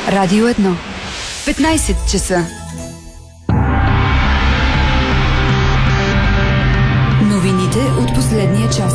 Радио 1. 15 часа. Новините от последния час.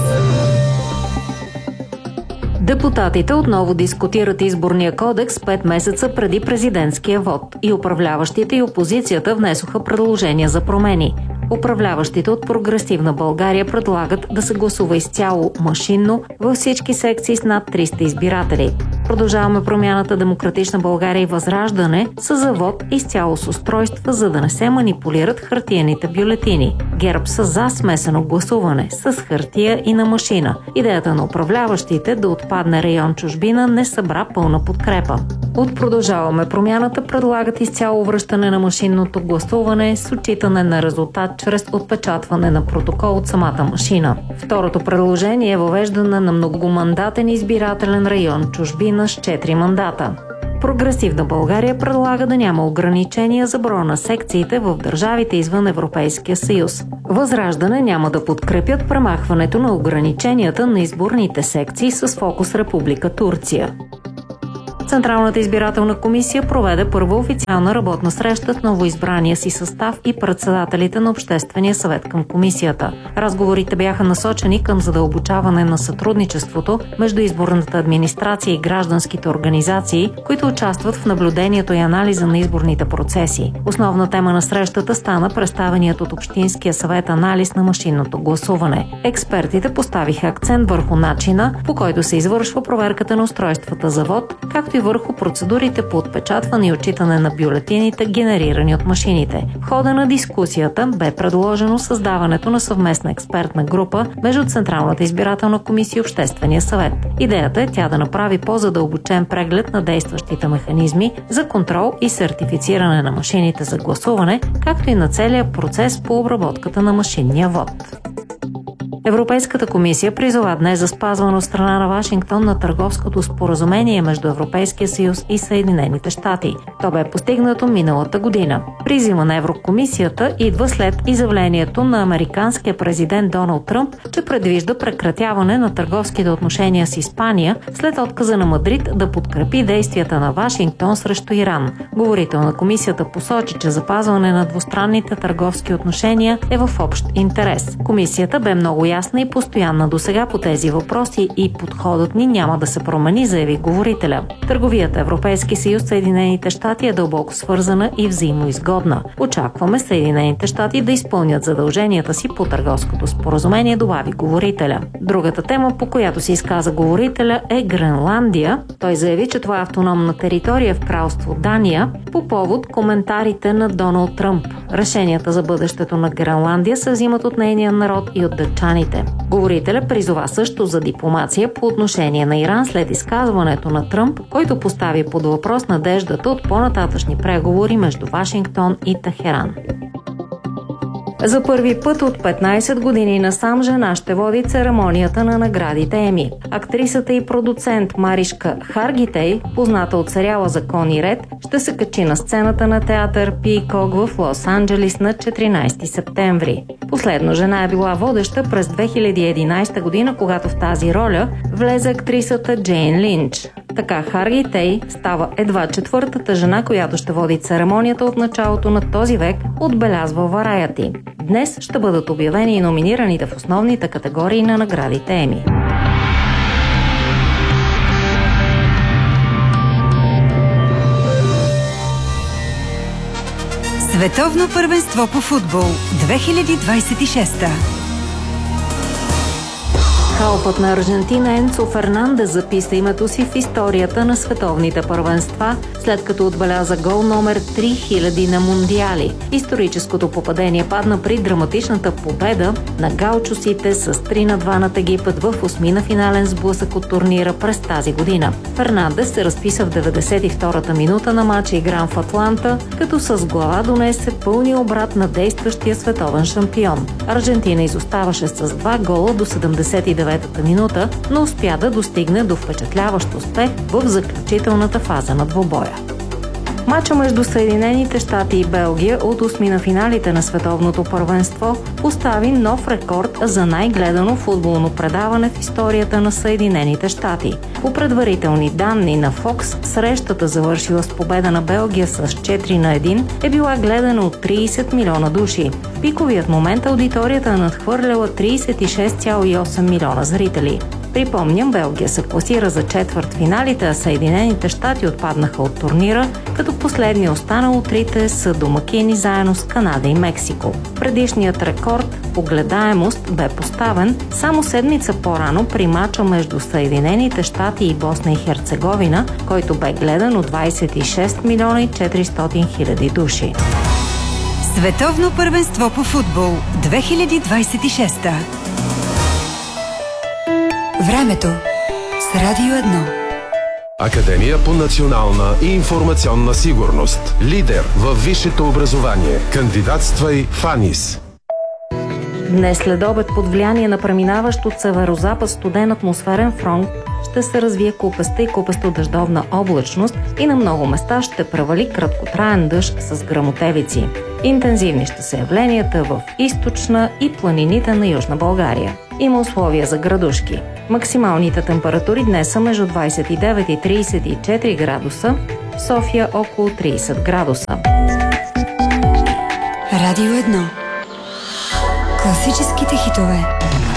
Депутатите отново дискутират изборния кодекс 5 месеца преди президентския вод и управляващите и опозицията внесоха предложения за промени. Управляващите от Прогресивна България предлагат да се гласува изцяло машинно във всички секции с над 300 избиратели. Продължаваме промяната Демократична България и Възраждане са за вод изцяло с устройства, за да не се манипулират хартиените бюлетини. ГЕРБ са за смесено гласуване с хартия и на машина. Идеята на управляващите да отпадне район чужбина не събра пълна подкрепа. От Продължаваме промяната предлагат изцяло връщане на машинното гласуване с отчитане на резултат чрез отпечатване на протокол от самата машина. Второто предложение е въвеждане на многомандатен избирателен район чужбина с 4 мандата. Прогресивна България предлага да няма ограничения за броя на секциите в държавите извън Европейския съюз. Възраждане няма да подкрепят премахването на ограниченията на изборните секции с фокус Република Турция. Централната избирателна комисия проведе първа официална работна среща с новоизбрания си състав и председателите на Обществения съвет към комисията. Разговорите бяха насочени към задълбочаване на сътрудничеството между изборната администрация и гражданските организации, които участват в наблюдението и анализа на изборните процеси. Основна тема на срещата стана представеният от Общинския съвет анализ на машинното гласуване. Експертите поставиха акцент върху начина, по който се извършва проверката на устройствата за вод, както и върху процедурите по отпечатване и отчитане на бюлетините, генерирани от машините. В хода на дискусията бе предложено създаването на съвместна експертна група между Централната избирателна комисия и Обществения съвет. Идеята е тя да направи по-задълбочен преглед на действащите механизми за контрол и сертифициране на машините за гласуване, както и на целия процес по обработката на машинния вод. Европейската комисия призова днес за спазване от страна на Вашингтон на търговското споразумение между Европейския съюз и Съединените щати. То бе постигнато миналата година. Призива на Еврокомисията идва след изявлението на американския президент Доналд Тръмп, че предвижда прекратяване на търговските отношения с Испания след отказа на Мадрид да подкрепи действията на Вашингтон срещу Иран. Говорител на комисията посочи, че запазване на двустранните търговски отношения е в общ интерес. Комисията бе много ясна и постоянна досега по тези въпроси и подходът ни няма да се промени, заяви говорителя. Търговията Европейски съюз Съединените щати е дълбоко свързана и взаимоизгодна. Очакваме Съединените щати да изпълнят задълженията си по търговското споразумение, добави говорителя. Другата тема, по която се изказа говорителя, е Гренландия. Той заяви, че това е автономна територия в кралство Дания по повод коментарите на Доналд Тръмп. Решенията за бъдещето на Гренландия се взимат от нейния народ и от дъчаните. Говорителя призова също за дипломация по отношение на Иран след изказването на Тръмп, който постави под въпрос надеждата от по-нататъчни преговори между Вашингтон и Техеран. За първи път от 15 години насам жена ще води церемонията на наградите Еми. Актрисата и продуцент Маришка Харгитей, позната от сериала Закон и ред, ще се качи на сцената на театър Пийкок в Лос-Анджелис на 14 септември. Последно жена е била водеща през 2011 година, когато в тази роля влезе актрисата Джейн Линч. Така Харгитей става едва четвъртата жена, която ще води церемонията от началото на този век, отбелязва Variety. Днес ще бъдат обявени и номинираните в основните категории на наградите Еми. Световно първенство по футбол 2026. Халфът на Аржентина Енцо Фернандес записа името си в историята на световните първенства, след като отбеляза гол номер 3000 на Мундиали. Историческото попадение падна при драматичната победа на гаучосите с 3-2 над Египет в осмина финален сблъсък от турнира през тази година. Фернандес се разписа в 92-та минута на матча, игран в Атланта, като с глава донесе пълния обрат на действащия световен шампион. Аржентина изоставаше с 2 гола до 79-та минута, но успя да достигне до впечатляващ успех в заключителната фаза на двобоя. Мача между Съединените щати и Белгия от осмина финалите на световното първенство постави нов рекорд за най-гледано футболно предаване в историята на Съединените щати. По предварителни данни на Fox, срещата, завършила с победа на Белгия с 4-1, е била гледана от 30 милиона души. В пиковият момент аудиторията е надхвърляла 36,8 милиона зрители. Припомням, Белгия се класира за четвъртфиналите, а Съединените щати отпаднаха от турнира, като последни останало трите са домакини заедно с Канада и Мексико. Предишният рекорд по гледаемост бе поставен само седмица по-рано при мача между Съединените щати и Босна и Херцеговина, който бе гледан от 26 милиона и 400 хиляди души. Световно първенство по футбол 2026. Времето с Радио 1. Академия по национална и информационна сигурност. Лидер във висшето образование. Кандидатствай в АНИС. Днес след обед под влияние на преминаващ от северозапад студен атмосферен фронт ще се развие купеста и купесто-дъждовна облачност и на много места ще превали краткотраен дъжд с гръмотевици. Интензивни ще са явленията в източна и планините на Южна България. Има условия за градушки. Максималните температури днес са между 29 и 34 градуса, в София около 30 градуса. Радио 1. Класическите хитове.